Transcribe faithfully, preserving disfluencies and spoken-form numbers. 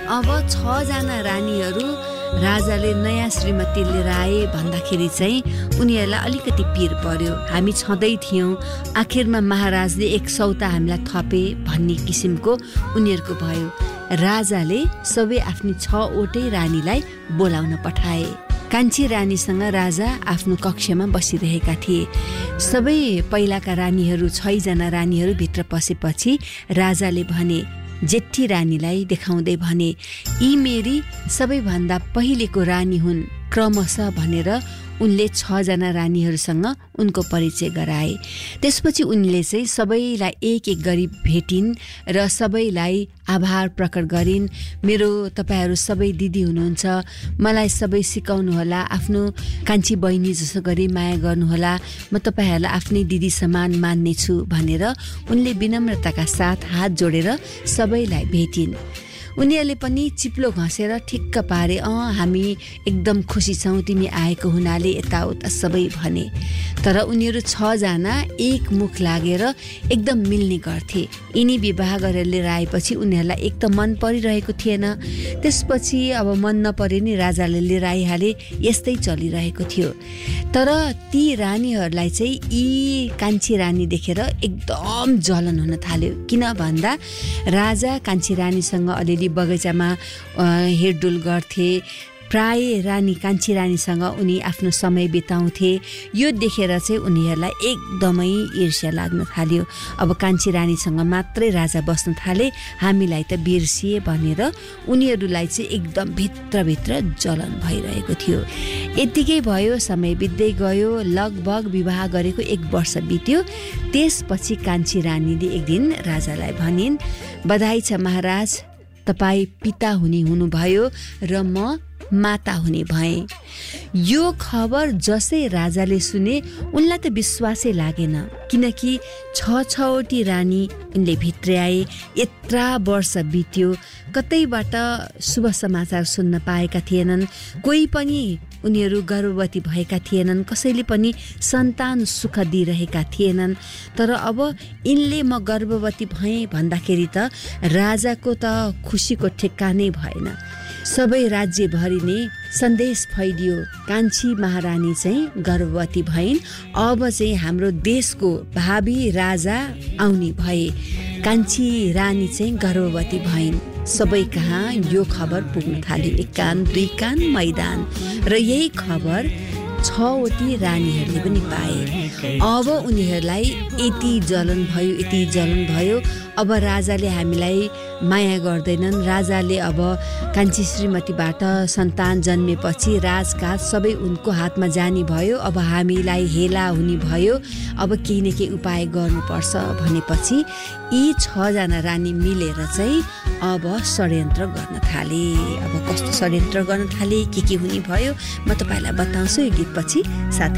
अब छजना रानीहरू राजाले नयाँ श्रीमती लिएर आए भन्दाखेरि चाहिँ उनीहरूलाई अलिकति पिर पर्यो। हामी छँदै थियौँ, आखिरमा महाराजले एक सौता हामीलाई थपे भन्ने किसिमको उनीहरूको भयो। राजाले सबै आफ्नी छवटै रानीलाई बोलाउन पठाए। कान्छी रानीसँग राजा आफ्नो कक्षमा बसिरहेका थिए। सबै पहिलाका रानीहरू छजना रानीहरू भित्र पसेपछि राजाले भने, जेठी रानीलाई देखाउँदै भने, यी मेरी सबैभन्दा पहिलेको रानी हुन् क्रमशः भनेर उनले छजना रानीहरूसँग उनको परिचय गराए। त्यसपछि उनले चाहिँ सबैलाई एक एक गरी भेटिन् र सबैलाई आभार प्रकट गरिन्। मेरो तपाईहरू सबै दिदी हुनुहुन्छ, मलाई सबै सिकाउनुहोला, आफ्नो कान्छी बहिनी जसो गरी माया गर्नुहोला, म तपाईहरूलाई आफ्नै दिदी समान मान्नेछु भनेर उनले विनम्रताका साथ हात जोडेर सबैलाई भेटिन्। उनीहरूले पनि चिप्लो घसेर ठिक्क पारे, अँ हामी एकदम खुसी छौँ तिमी आएको हुनाले यताउता सबै भने। तर उनीहरू छजना एक मुख लागेर एकदम मिल्ने गर्थे। यिनी विवाह गरेर लिएर आएपछि उनीहरूलाई एक त मन परिरहेको थिएन, त्यसपछि अब मन नपरे नि राजाले लिएर आइहाले, यस्तै चलिरहेको थियो। तर ती रानीहरूलाई चाहिँ यी कान्छी रानी देखेर एकदम जलन हुन थाल्यो। किन भन्दा राजा कान्छी रानीसँग अलिअलि बगैँचामा हिँडडुल गर्थे, प्राय रानी कान्छी रानीसँग उनी आफ्नो समय बिताउँथे। यो देखेर चाहिँ उनीहरूलाई एकदमै ईर्ष्या लाग्न थाल्यो। अब कान्छी रानीसँग मात्रै राजा बस्न थाले, हामीलाई त बिर्सिए भनेर उनीहरूलाई चाहिँ एकदम भित्रभित्र जलन भइरहेको थियो। यतिकै भयो, समय बित्दै गयो। लगभग विवाह गरेको एक वर्ष बित्यो। त्यसपछि कान्छी रानीले एक दिन राजालाई भनिन्, बधाई छ महाराज, तपाईँ पिता हुने हुनुभयो र म माता हुने भएँ। यो खबर जसै राजाले सुने उनलाई त विश्वासै लागेन, किनकि छ छवटी रानी उनले भित्र्याए। यत्रा वर्ष बित्यो, कतैबाट शुभ समाचार सुन्न पाएका थिएनन्। कोही पनि उनीहरू गर्भवती भएका थिएनन्, कसैले पनि सन्तान सुख दिइरहेका थिएनन्। तर अब यिनले म गर्भवती भएँ भन्दाखेरि त राजाको त खुसीको ठेक्कानै भएन। सबै राज्यभरि नै सन्देश फैलियो, कान्छी महारानी चाहिँ गर्भवती भइन्, अब चाहिँ हाम्रो देशको भावी राजा आउने भए। कान्छी रानी चाहिँ गर्भवती भइन्। सबै कहाँ यो खबर पुग्न थाल्यो, एक कान दुई कान मैदान। र यही खबर छवटी रानीहरूले पनि पाए। अब उनीहरूलाई यति जलन भयो, यति जलन भयो। अब राजाले हामीलाई माया गर्दैनन्। राजाले अब कान्छी श्रीमतीबाट सन्तान जन्मेपछि राजकाज सबै उनको हातमा जाने भयो। अब हामीलाई हेला हुने भयो। अब केही न केही उपाय गर्नुपर्छ भनेपछि यी छजना रानी मिलेर चाहिँ अब षड्यन्त्र गर्न थाले। अब कस्तो षड्यन्त्र गर्न थाले, के के हुने भयो म तपाईँलाई बताउँछु यो गीतपछि। साथै